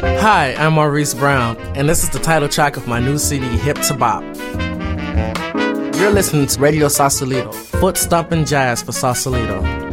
Hi, I'm Maurice Brown, and this is the title track of my new CD, Hip to Bop. You're listening to Radio Sausalito, foot stomping jazz for Sausalito.